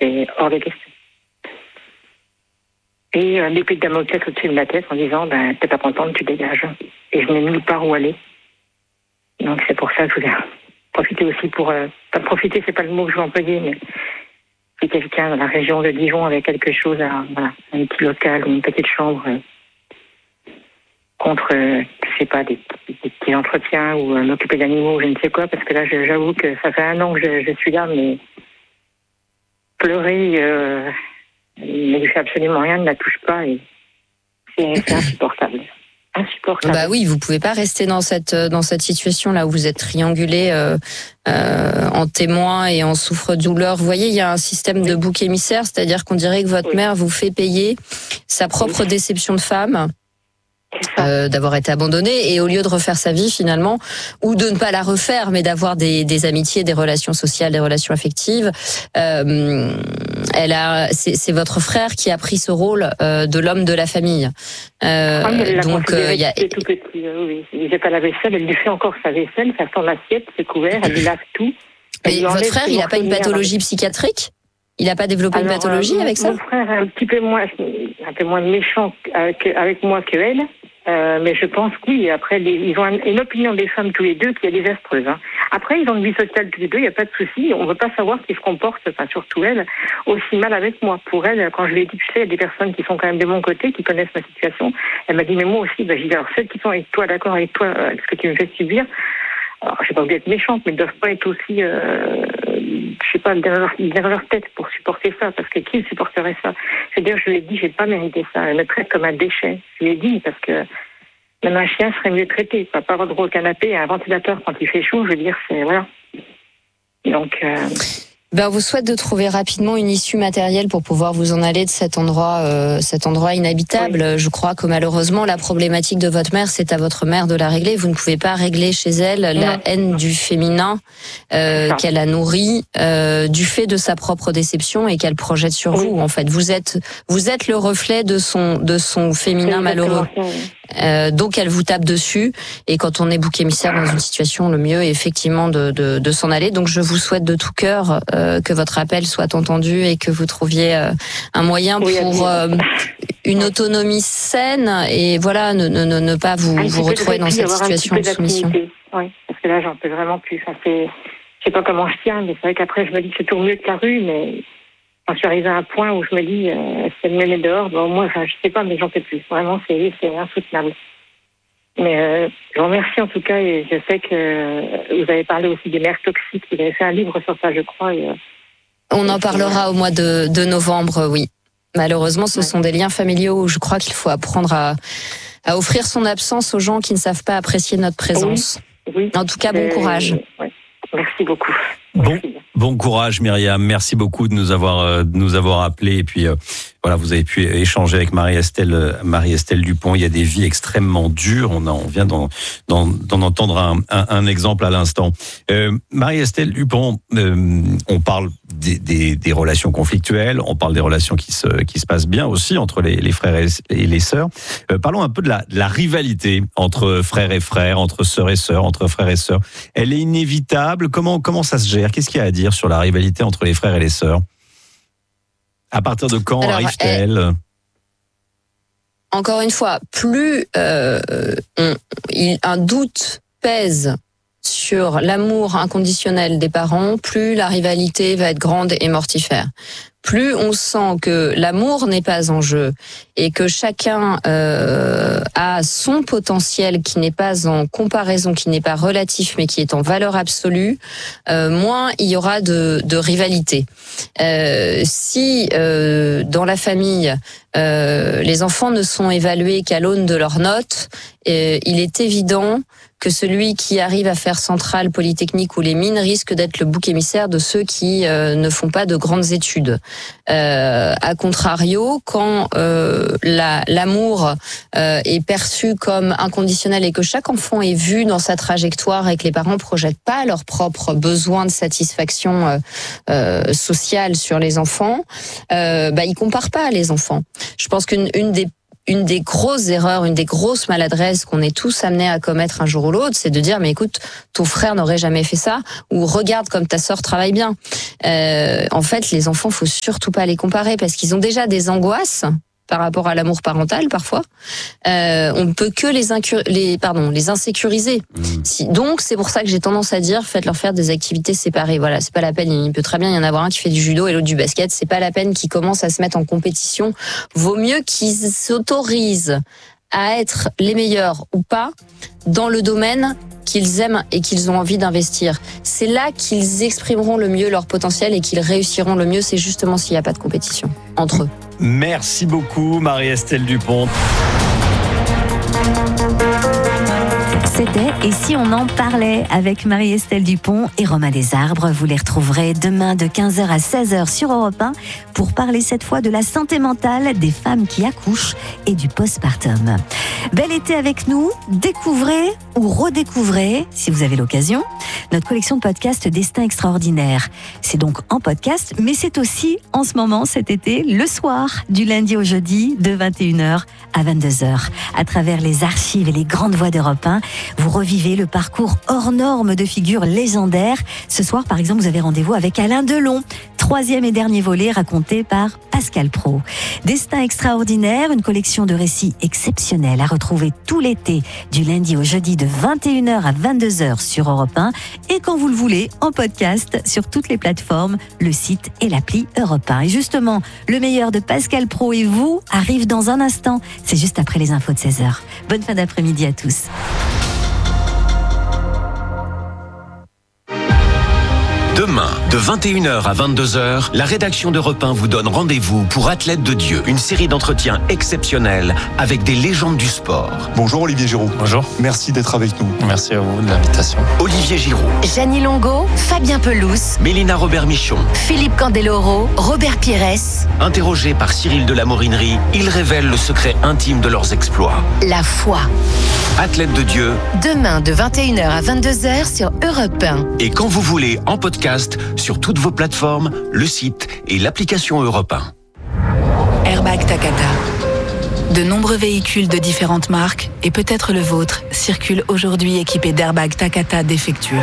c'est hors de question. Et l'épée de Damoclès au-dessus de la tête en disant t'es pas contente, tu dégages. Et je n'ai nulle part où aller. Donc c'est pour ça que je voulais profiter aussi pour... pas profiter, c'est pas le mot que je vais employer, mais si quelqu'un dans la région de Dijon avait quelque chose, un petit local ou une petite chambre contre, je sais pas, des petits entretiens ou m'occuper d'animaux, je ne sais quoi, parce que là, j'avoue que ça fait 1 an que je suis là, mais pleurer, ne lui fait absolument rien, ne la touche pas, et c'est insupportable. Insupportable. Bah oui, vous pouvez pas rester dans cette situation là où vous êtes triangulé en témoin et en souffre-douleur. Vous voyez, il y a un système de bouc émissaire, c'est-à-dire qu'on dirait que votre mère vous fait payer sa propre déception de femme. D'avoir été abandonnée, et au lieu de refaire sa vie finalement, ou de ne pas la refaire, mais d'avoir des amitiés, des relations sociales, des relations affectives, c'est votre frère qui a pris ce rôle de l'homme de la famille. Donc il y a tout petit. Oui, il fait pas la vaisselle, elle lui fait encore sa vaisselle, ça sent l'assiette, c'est couvert, elle lui lave tout. Mais votre frère, il n'a pas une pathologie psychiatrique ? Il n'a pas développé une pathologie avec ça ? Mon frère est un peu moins méchant avec moi que elle. Mais je pense que oui, après, ils ont une opinion des femmes tous les deux qui est désastreuse. Hein. Après, ils ont une vie sociale tous les deux, il n'y a pas de souci. On ne veut pas savoir qu'ils se comportent, enfin, surtout elle, aussi mal avec moi. Pour elle, quand je lui ai dit, tu sais, il y a des personnes qui sont quand même de mon côté, qui connaissent ma situation, elle m'a dit, mais moi aussi, j'ai dit, alors celles qui sont avec toi, d'accord avec toi, ce que tu me fais subir, alors, je ne sais pas vous être méchante, mais ils ne doivent pas être aussi, je sais pas, derrière leur tête pour supporter ça, parce que qui supporterait ça? C'est-à-dire, je lui ai dit, j'ai pas mérité ça. Elle me traite comme un déchet. Je lui ai dit, parce que même un chien serait mieux traité. Pas avoir droit au canapé, un ventilateur quand il fait chaud, je veux dire, c'est, voilà. Donc, on vous souhaite de trouver rapidement une issue matérielle pour pouvoir vous en aller de cet endroit inhabitable. Oui. Je crois que malheureusement, la problématique de votre mère, c'est à votre mère de la régler. Vous ne pouvez pas régler chez elle la haine du féminin qu'elle a nourrie du fait de sa propre déception et qu'elle projette sur vous. En fait, vous êtes le reflet de son féminin malheureux. Donc elle vous tape dessus, et quand on est bouc émissaire dans une situation, le mieux est effectivement de s'en aller. Donc je vous souhaite de tout cœur que votre appel soit entendu et que vous trouviez un moyen pour une autonomie saine, et voilà, ne pas vous retrouver dans cette situation de soumission. Oui, parce que là j'en peux vraiment plus. Enfin, je sais pas comment je tiens, mais c'est vrai qu'après je me dis que c'est tout mieux que la rue, mais quand je suis arrivée à un point où je me dis, si elle me met dehors, moi, je sais pas, mais j'en peux plus. Vraiment, c'est insoutenable. Mais je vous remercie en tout cas, et je sais que vous avez parlé aussi des mères toxiques. Vous avez fait un livre sur ça, je crois. On en parlera au mois de novembre, oui. Malheureusement, ce sont des liens familiaux où je crois qu'il faut apprendre à offrir son absence aux gens qui ne savent pas apprécier notre présence. Oui. En tout cas, bon courage. Merci beaucoup. Bon courage, Myriam. Merci beaucoup de nous avoir appelés. Et puis voilà, vous avez pu échanger avec Marie-Estelle Dupont. Il y a des vies extrêmement dures. On vient d'en entendre un exemple à l'instant. Marie-Estelle Dupont, on parle des relations conflictuelles, on parle des relations qui se passent bien aussi entre les frères et les sœurs. Parlons un peu de la rivalité entre frères et frères, entre sœurs et sœurs, entre frères et sœurs. Elle est inévitable. Comment ça se gère? Qu'est-ce qu'il y a à dire sur la rivalité entre les frères et les sœurs? À partir de quand arrive-t-elle? Encore une fois, plus un doute pèse sur l'amour inconditionnel des parents, plus la rivalité va être grande et mortifère. Plus on sent que l'amour n'est pas en jeu et que chacun a son potentiel qui n'est pas en comparaison, qui n'est pas relatif, mais qui est en valeur absolue, moins il y aura de rivalité. Si dans la famille, les enfants ne sont évalués qu'à l'aune de leurs notes, il est évident que celui qui arrive à faire Centrale, Polytechnique ou les mines risque d'être le bouc émissaire de ceux qui ne font pas de grandes études. A contrario, quand l'amour est perçu comme inconditionnel et que chaque enfant est vu dans sa trajectoire et que les parents projettent pas leurs propres besoins de satisfaction sociale sur les enfants, ils comparent pas les enfants. Je pense qu'une des une des grosses erreurs, une des grosses maladresses qu'on est tous amenés à commettre un jour ou l'autre, c'est de dire mais écoute, ton frère n'aurait jamais fait ça, ou regarde comme ta sœur travaille bien. En fait, les enfants, faut surtout pas les comparer parce qu'ils ont déjà des angoisses par rapport à l'amour parental parfois. On ne peut que les insécuriser. Donc c'est pour ça que j'ai tendance à dire faites-leur faire des activités séparées. Voilà, c'est pas la peine. Il peut très bien y en avoir un qui fait du judo et l'autre du basket. C'est pas la peine qu'ils commencent à se mettre en compétition. Vaut mieux qu'ils s'autorisent à être les meilleurs ou pas dans le domaine qu'ils aiment et qu'ils ont envie d'investir. C'est là qu'ils exprimeront le mieux leur potentiel et qu'ils réussiront le mieux. C'est justement s'il n'y a pas de compétition entre eux. Merci beaucoup Marie-Estelle Dupont. C'était « Et si on en parlait » avec Marie-Estelle Dupont et Romain Desarbres. Vous les retrouverez demain de 15h à 16h sur Europe 1 pour parler cette fois de la santé mentale des femmes qui accouchent et du postpartum. Bel été avec nous, découvrez ou redécouvrez, si vous avez l'occasion, notre collection de podcasts Destin Extraordinaire. C'est donc en podcast, mais c'est aussi en ce moment, cet été, le soir, du lundi au jeudi, de 21h à 22h. À travers les archives et les grandes voix d'Europe 1, vous revivez le parcours hors norme de figures légendaires. Ce soir, par exemple, vous avez rendez-vous avec Alain Delon, 3e et dernier volet raconté par Pascal Praud. Destin Extraordinaire, une collection de récits exceptionnels à retrouver tout l'été, du lundi au jeudi de 21h à 22h sur Europe 1 et quand vous le voulez, en podcast sur toutes les plateformes, le site et l'appli Europe 1. Et justement, le meilleur de Pascal Praud et vous arrive dans un instant. C'est juste après les infos de 16h. Bonne fin d'après-midi à tous. Demain, de 21h à 22h, la rédaction d'Europe 1 vous donne rendez-vous pour Athlètes de Dieu, une série d'entretiens exceptionnels avec des légendes du sport. Bonjour Olivier Giroud. Bonjour. Merci d'être avec nous. Merci à vous de l'invitation. Olivier Giroud, Jeannie Longo, Fabien Pelouse, Mélina Robert-Michon, Philippe Candeloro, Robert Pires. interrogés par Cyril de la Morinerie, ils révèlent le secret intime de leurs exploits. La foi. Athlètes de Dieu, Demain de 21h à 22h sur Europe 1. et quand vous voulez, en podcast, sur toutes vos plateformes, le site et l'application Europe 1. Airbag Takata. De nombreux véhicules de différentes marques, et peut-être le vôtre, circulent aujourd'hui équipés d'airbags Takata défectueux.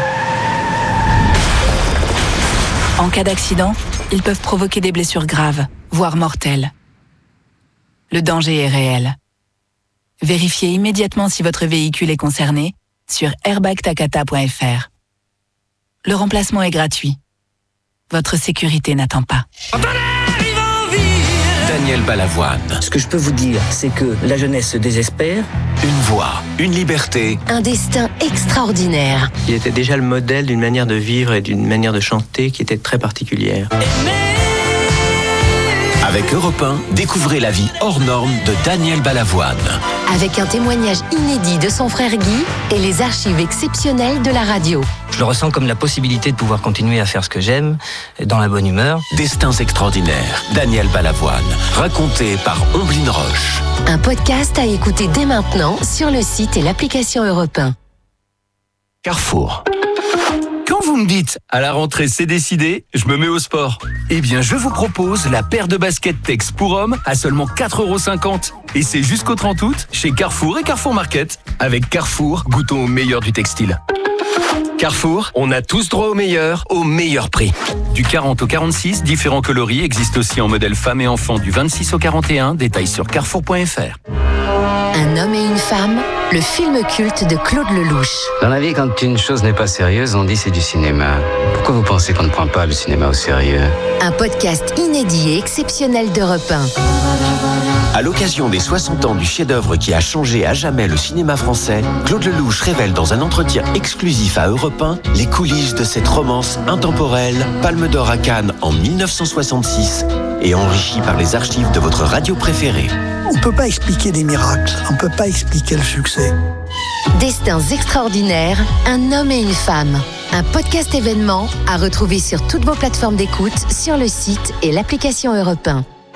En cas d'accident, ils peuvent provoquer des blessures graves, voire mortelles. Le danger est réel. Vérifiez immédiatement si votre véhicule est concerné sur airbagtakata.fr. Le remplacement est gratuit. Votre sécurité n'attend pas. Daniel Balavoine. Ce que je peux vous dire, c'est que la jeunesse se désespère. Une voix, une liberté. Un destin extraordinaire. Il était déjà le modèle d'une manière de vivre et d'une manière de chanter qui était très particulière. Avec Europe 1, découvrez la vie hors norme de Daniel Balavoine. Avec un témoignage inédit de son frère Guy et les archives exceptionnelles de la radio. Je le ressens comme la possibilité de pouvoir continuer à faire ce que j'aime, dans la bonne humeur. Destins extraordinaires, Daniel Balavoine. Raconté par Omblin Roche. Un podcast à écouter dès maintenant sur le site et l'application Europe 1. Carrefour. Quand vous me dites « à la rentrée c'est décidé, je me mets au sport », eh bien je vous propose la paire de baskets Tex pour hommes à seulement 4,50 €. Et c'est jusqu'au 30 août chez Carrefour et Carrefour Market. Avec Carrefour, goûtons au meilleur du textile. Carrefour, on a tous droit au meilleur prix. Du 40 au 46, différents coloris existent aussi en modèle femmes et enfants du 26 au 41, détails sur carrefour.fr. Un homme et une femme, le film culte de Claude Lelouch. Dans la vie, quand une chose n'est pas sérieuse, on dit c'est du cinéma. Pourquoi vous pensez qu'on ne prend pas le cinéma au sérieux ? Un podcast inédit et exceptionnel d'Europe 1. À l'occasion des 60 ans du chef-d'œuvre qui a changé à jamais le cinéma français, Claude Lelouch révèle dans un entretien exclusif à Europe 1 les coulisses de cette romance intemporelle, Palme d'Or à Cannes en 1966 et enrichie par les archives de votre radio préférée. On ne peut pas expliquer des miracles, on ne peut pas expliquer le succès. Destins extraordinaires, un homme et une femme. Un podcast événement à retrouver sur toutes vos plateformes d'écoute, sur le site et l'application Europe 1.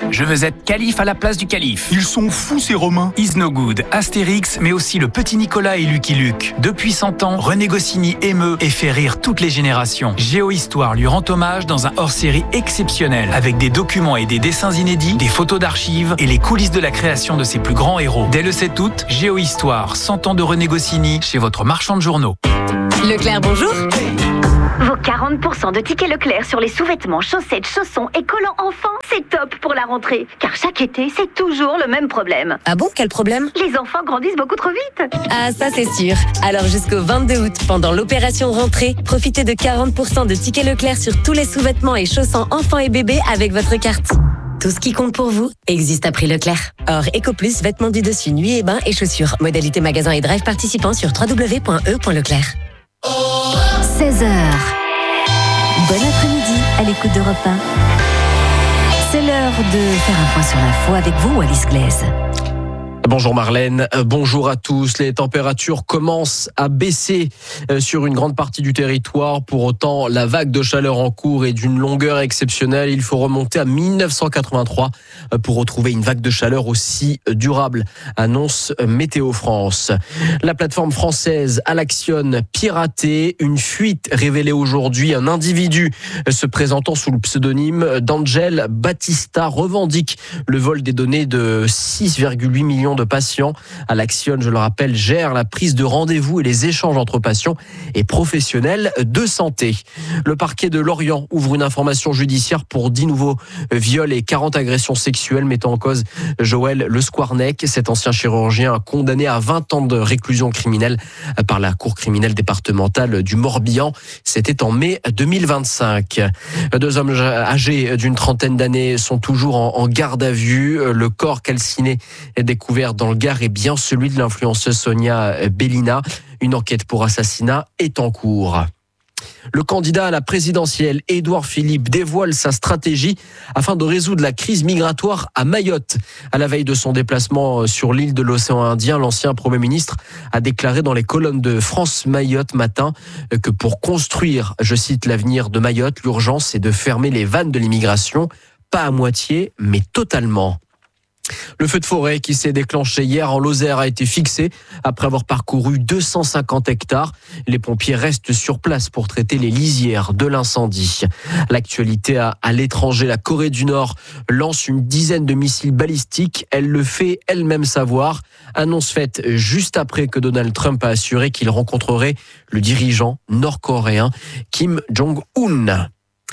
Je veux être calife à la place du calife. Ils sont fous ces Romains. Is No Good, Astérix, mais aussi le petit Nicolas et Lucky Luke. Depuis 100 ans, René Goscinny émeut et fait rire toutes les générations. Géohistoire lui rend hommage dans un hors-série exceptionnel, avec des documents et des dessins inédits, des photos d'archives et les coulisses de la création de ses plus grands héros. Dès le 7 août, Géohistoire, 100 ans de René Goscinny, chez votre marchand de journaux. Leclerc, bonjour. Vos 40% de tickets Leclerc sur les sous-vêtements, chaussettes, chaussons et collants enfants, c'est top pour la rentrée. Car chaque été, c'est toujours le même problème. Ah bon, quel problème? Les enfants grandissent beaucoup trop vite. Ah, ça c'est sûr. Alors jusqu'au 22 août, pendant l'opération rentrée, profitez de 40% de tickets Leclerc sur tous les sous-vêtements et chaussons enfants et bébés avec votre carte. Tout ce qui compte pour vous existe à prix Leclerc. Or, EcoPlus, vêtements du dessus, nuit et bain et chaussures. Modalité magasin et drive participants sur www.e.leclerc. 16h. Bon après-midi à l'écoute d'Europe 1. C'est l'heure de faire un point sur l'info avec vous, Alice Glaise. Bonjour Marlène, bonjour à tous. Les températures commencent à baisser sur une grande partie du territoire. Pour autant, la vague de chaleur en cours est d'une longueur exceptionnelle. Il faut remonter à 1983 pour retrouver une vague de chaleur aussi durable, annonce Météo France. La plateforme française Alaction piratée, une fuite révélée aujourd'hui. Un individu se présentant sous le pseudonyme d'Angel Batista revendique le vol des données de 6,8 millions de patients. Alaction, je le rappelle, gère la prise de rendez-vous et les échanges entre patients et professionnels de santé. Le parquet de Lorient ouvre une information judiciaire pour 10 nouveaux viols et 40 agressions sexuelles mettant en cause Joël Le Squarnec, cet ancien chirurgien condamné à 20 ans de réclusion criminelle par la Cour criminelle départementale du Morbihan. C'était en mai 2025. 2 hommes âgés d'une trentaine d'années sont toujours en garde à vue. Le corps calciné est découvert dans le Gard est bien celui de l'influenceuse Sonia Bellina. Une enquête pour assassinat est en cours. Le candidat à la présidentielle, Édouard Philippe, dévoile sa stratégie afin de résoudre la crise migratoire à Mayotte. À la veille de son déplacement sur l'île de l'océan Indien, l'ancien Premier ministre a déclaré dans les colonnes de France Mayotte matin que pour construire, je cite, l'avenir de Mayotte, l'urgence est de fermer les vannes de l'immigration, pas à moitié, mais totalement. Le feu de forêt qui s'est déclenché hier en Lozère a été fixé après avoir parcouru 250 hectares. Les pompiers restent sur place pour traiter les lisières de l'incendie. L'actualité à l'étranger, la Corée du Nord lance une dizaine de missiles balistiques. Elle le fait elle-même savoir. Annonce faite juste après que Donald Trump a assuré qu'il rencontrerait le dirigeant nord-coréen Kim Jong-un.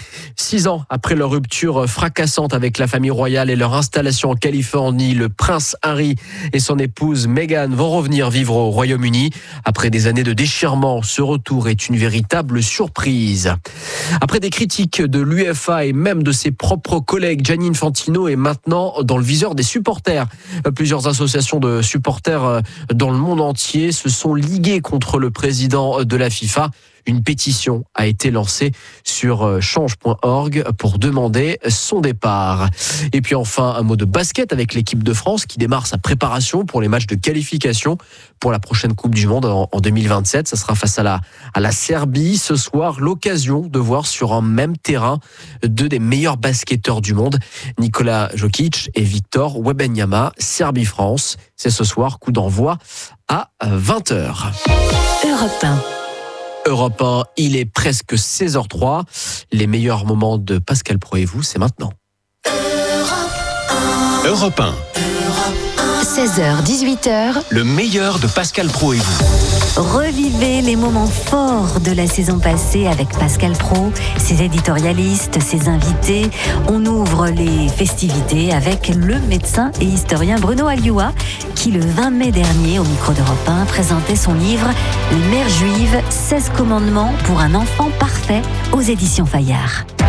6 ans après leur rupture fracassante avec la famille royale et leur installation en Californie, le prince Harry et son épouse Meghan vont revenir vivre au Royaume-Uni. Après des années de déchirement, ce retour est une véritable surprise. Après des critiques de l'UEFA et même de ses propres collègues, Gianni Infantino est maintenant dans le viseur des supporters. Plusieurs associations de supporters dans le monde entier se sont liguées contre le président de la FIFA. Une pétition a été lancée sur change.org pour demander son départ. Et puis enfin, un mot de basket avec l'équipe de France qui démarre sa préparation pour les matchs de qualification pour la prochaine Coupe du Monde en 2027. Ça sera face à la Serbie. Ce soir, l'occasion de voir sur un même terrain 2 des meilleurs basketteurs du monde, Nikola Jokic et Victor Wembanyama. Serbie-France, c'est ce soir, coup d'envoi à 20h. Europe 1. Europe 1, il est presque 16h03. Les meilleurs moments de Pascal Praud et vous, c'est maintenant. Europe 1. 16h, 18h. Le meilleur de Pascal Praud et vous. Revivez les moments forts de la saison passée avec Pascal Praud, ses éditorialistes, ses invités. On ouvre les festivités avec le médecin et historien Bruno Alioua, qui le 20 mai dernier, au micro d'Europe 1, présentait son livre « Les mères juives, 16 commandements pour un enfant parfait » aux éditions Fayard.